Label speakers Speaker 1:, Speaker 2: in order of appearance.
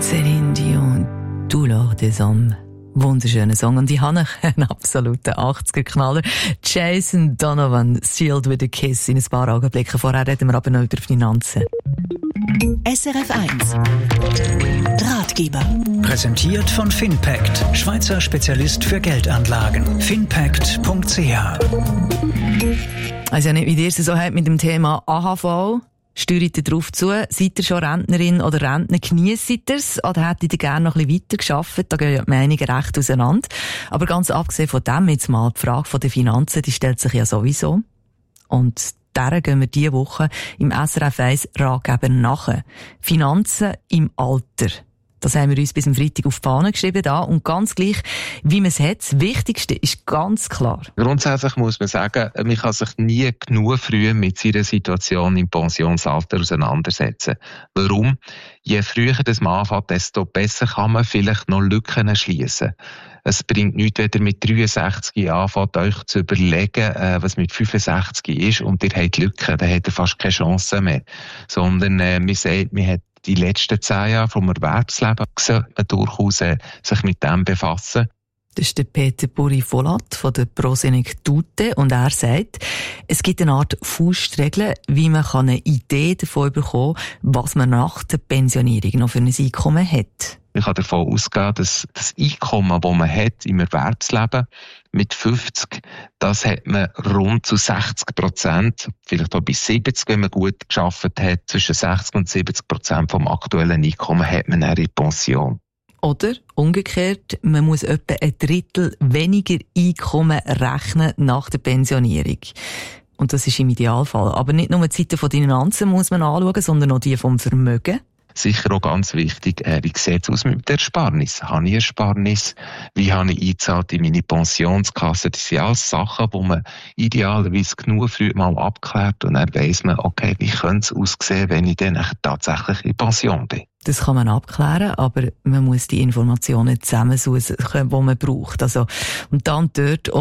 Speaker 1: Céline Dion, Douleur des Hommes. Wunderschöner Song. Und ich habe einen absoluten 80er-Knaller. Jason Donovan, Sealed with a Kiss, in ein paar Augenblicken. Vorher reden wir aber noch über Finanzen.
Speaker 2: SRF 1 Ratgeber.
Speaker 3: Präsentiert von Finpact, Schweizer Spezialist für Geldanlagen. Finpact.ch.
Speaker 1: Also nicht, wie ihr es so habt mit dem Thema AHV. Steuert ihr darauf zu? Seid ihr schon Rentnerin oder Rentner? Geniesst ihr es? Oder hättet ihr gerne noch ein bisschen weiter gearbeitet? Da gehen ja die Meinungen recht auseinander. Aber ganz abgesehen von dem, jetzt mal die Frage der Finanzen, die stellt sich ja sowieso. Und der gehen wir diese Woche im SRF 1 Ratgeber nach. Finanzen im Alter. Das haben wir uns bis am Freitag auf die Fahne geschrieben da. Und ganz gleich, wie man es hat, das Wichtigste ist ganz klar.
Speaker 4: Grundsätzlich muss man sagen, man kann sich nie genug früh mit seiner Situation im Pensionsalter auseinandersetzen. Warum? Je früher das man anfängt, desto besser kann man vielleicht noch Lücken schliessen. Es bringt nichts, wenn ihr mit 63 anfängt, euch zu überlegen, was mit 65 ist, und ihr habt Lücken, dann habt ihr fast keine Chance mehr. Sondern man sagt, man hat die letzten 10 Jahre vom Erwerbsleben sollte man durchaus sich mit dem befassen.
Speaker 1: Das ist der Peter Buri-Volat von der Prosenektute, und er sagt, es gibt eine Art Faustregel, wie man eine Idee davon bekommen kann, was man nach der Pensionierung noch für ein Einkommen hat.
Speaker 4: Ich kann davon ausgehen, dass das Einkommen, das man hat im Erwerbsleben mit 50, das hat man rund zu 60%, vielleicht auch bis 70%, wenn man gut gearbeitet hat, zwischen 60% und 70% vom aktuellen Einkommen hat man dann in Pension.
Speaker 1: Oder umgekehrt, man muss etwa ein Drittel weniger Einkommen rechnen nach der Pensionierung. Und das ist im Idealfall. Aber nicht nur die Seite von den Finanzen muss man anschauen, sondern auch die vom Vermögen.
Speaker 4: Sicher auch ganz wichtig, wie sieht es aus mit der Ersparnis? Habe ich Ersparnis? Wie habe ich eingezahlt in meine Pensionskasse? Das sind alles Sachen, die man idealerweise genug früh mal abklärt, und dann weiss man, okay, wie könnte es aussehen, wenn ich dann tatsächlich in Pension bin.
Speaker 1: Das kann man abklären, aber man muss die Informationen zusammensuchen, die man braucht. Also, und dann dort